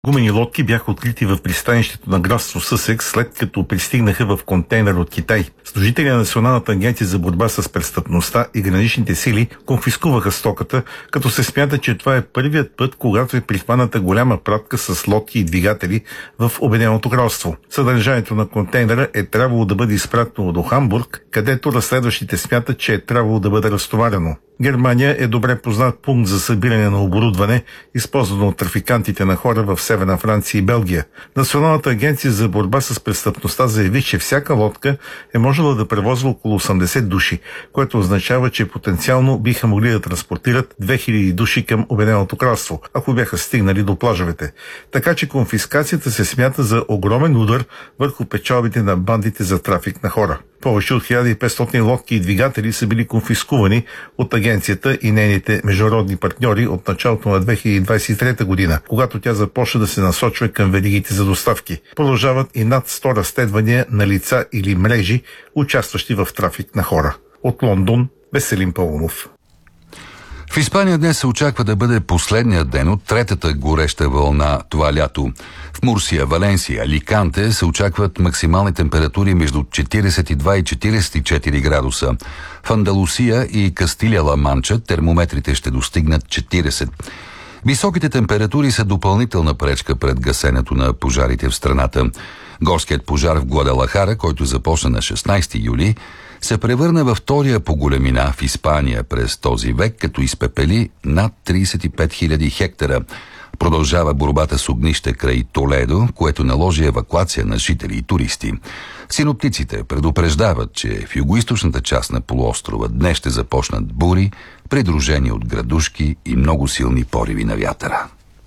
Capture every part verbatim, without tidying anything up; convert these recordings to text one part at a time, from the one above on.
Гумени лодки бяха открити в пристанището на градство Съсекс, след като пристигнаха в контейнер от Китай. Служители на Националната агенция за борба с престъпността и граничните сили конфискуваха стоката, като се смята, че това е първият път, когато е прихваната голяма пратка с лодки и двигатели в Обединеното кралство. Съдържанието на контейнера е трябвало да бъде изпратено до Хамбург, където разследващите смятат, че е трябвало да бъде разтоварено. Германия е добре познат пункт за събиране на оборудване, използвано от трафикантите на хора в Северна Франция и Белгия. Националната агенция за борба с престъпността заяви, че всяка лодка е можела да превозва около осемдесет души, което означава, че потенциално биха могли да транспортират две хиляди души към Обединеното кралство, ако бяха стигнали до плажовете. Така че конфискацията се смята за огромен удар върху печалбите на бандите за трафик на хора. Повече от хиляда и петстотин лодки и двигатели са били конфискувани от агенцията и нейните международни партньори от началото на две хиляди двадесет и трета година, когато тя започна да се насочва към веригите за доставки. Продължават и над сто разследвания на лица или мрежи, участващи в трафик на хора. От Лондон, Веселин Паунов. В Испания днес се очаква да бъде последният ден от третата гореща вълна това лято. В Мурсия, Валенсия, Аликанте се очакват максимални температури между четиридесет и два и четиридесет и четири градуса. В Андалусия и Кастилия-Ла Манча термометрите ще достигнат четиридесет. Високите температури са допълнителна пречка пред гасенето на пожарите в страната. Горският пожар в Гвадалахара, който започна на шестнадесети юли, се превърна във втория по големина в Испания през този век, като изпепели над тридесет и пет хиляди хектара. Продължава борбата с огнище край Толедо, което наложи евакуация на жители и туристи. Синоптиците предупреждават, че в югоизточната част на полуострова днес ще започнат бури, придружени от градушки и много силни пориви на вятъра.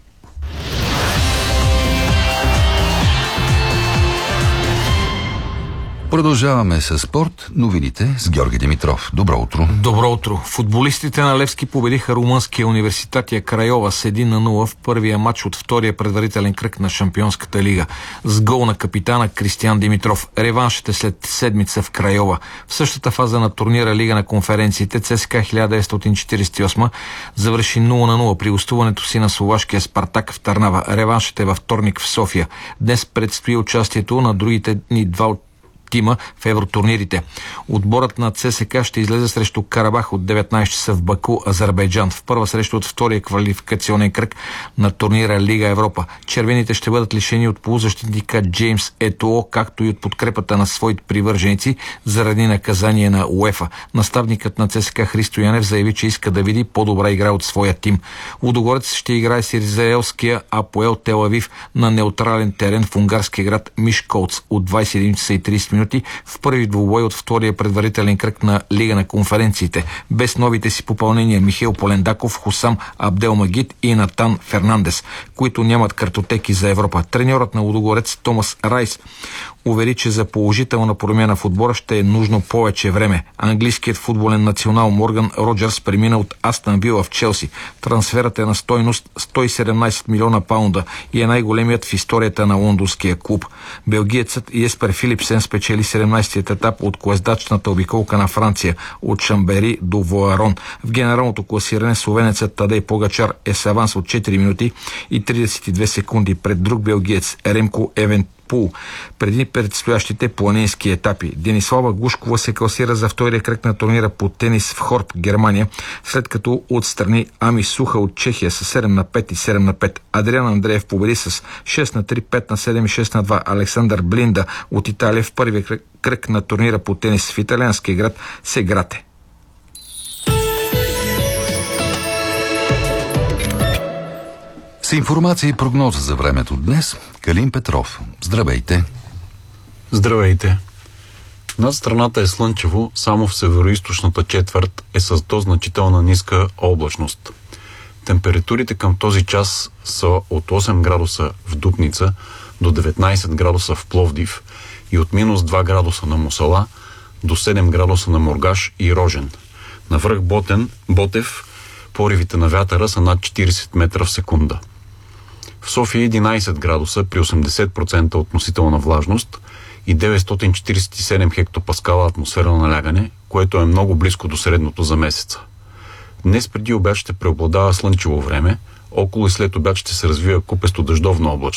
Продължаваме с спорт, новините с Георги Димитров. Добро утро. Добро утро. Футболистите на Левски победиха румънския университатия Крайова с един на нула в първия матч от втория предварителен кръг на Шампионската лига. С гол на капитана Кристиян Димитров. Реваншът е след седмица в Крайова. В същата фаза на турнира Лига на конференциите ЦСКА хиляда деветстотин четиридесет и осма завърши нула на нула при гостуването си на словашкия Спартак в Търнава. Реваншът е във вторник в София. Днес предстои участието на другите ни два от тима в евротурнирите. Отборът на ЦСКА ще излезе срещу Карабах от деветнадесет часа в Баку, Азербайджан, в първа среща от втория квалификационен кръг на турнира Лига Европа. Червените ще бъдат лишени от полузащитника Джеймс Етоо, както и от подкрепата на своите привърженици заради наказание на УЕФА. Наставникът на ЦСКА Христо Янев заяви, че иска да види по-добра игра от своя тим. Лудогорец ще играе с израелския Апоел Тел Авив на неутрален терен в унгарския град Мишколц от двадесет и един часа и тридесет минути в първи двубой от втория предварителен кръг на Лига на конференциите. Без новите си попълнения Михаил Полендаков, Хусам Абделмагид и Натан Фернандес, които нямат картотеки за Европа. Треньорът на Лудогорец Томас Райс увери, че за положителна промяна в отбора ще е нужно повече време. Английският футболен национал Морган Роджерс премина от Астън Вила в Челси. Трансферът е на стойност сто и седемнадесет милиона паунда и е най-големият в историята на лондонския клуб. Белгиецът Еспер Филипсен спечели седемнадесетият етап от класдачната обиколка на Франция от Шамбери до Воарон. В генералното класиране словенецът Тадей Погачар е с аванс от четири минути и тридесет и две секунди пред друг белгиец Ремко Евен Пул. Преди предстоящите планински етапи Денислава Глушкова се класира за втория кръг на турнира по тенис в Хорп, Германия, след като отстрани Ами Суха от Чехия с седем на пет и седем на пет. Адриан Андреев победи с шест на три, пет на седем и шест на два. Александър Блинда от Италия в първия кръг на турнира по тенис в италианския град Сеграте. С информация и прогноза за времето днес, Калин Петров. Здравейте! Здравейте! Над страната е слънчево, само в североизточната четвърт е с до значителна ниска облачност. Температурите към този час са от осем градуса в Дупница до деветнадесет градуса в Пловдив и от минус два градуса на Мусала до седем градуса на Мургаш и Рожен. На връх Ботен, Ботев поривите на вятъра са над четиридесет метра в секунда. В София единадесет градуса при осемдесет процента относителна влажност и деветстотин четиридесет и седем хектопаскала атмосферно налягане, което е много близко до средното за месеца. Днес преди обяд ще преобладава слънчево време, Около и след обяд ще се развива купесто дъждовно облачно.